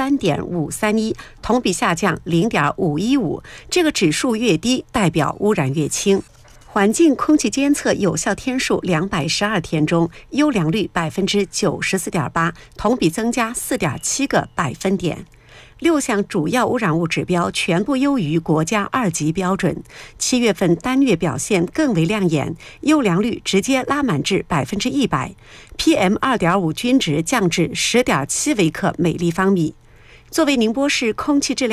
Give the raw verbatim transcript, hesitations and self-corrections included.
三点五三一，同比下降零点五一五。这个指数越低，代表污染越轻。环境空气监测有效天数两百十二天中，优良率百分之九十四点八，同比增加四点七个百分点。六项主要污染物指标全部优于国家二级标准。七月份单月表现更为亮眼，优良率直接拉满至百分之一百 ，P M 二点五 均值降至十点七微克每立方米。作为宁波市空气质量